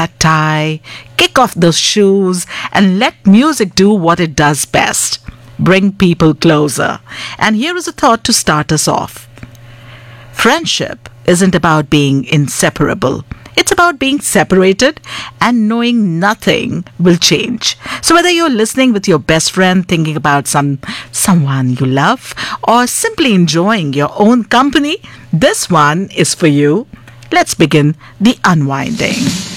that tie, kick off those shoes, and let music do what it does best: bring people closer. And here is a thought to start us off. Friendship isn't about being inseparable. It's about being separated and knowing nothing will change. So whether you're listening with your best friend, thinking about someone you love, or simply enjoying your own company, this one is for you. Let's begin the unwinding.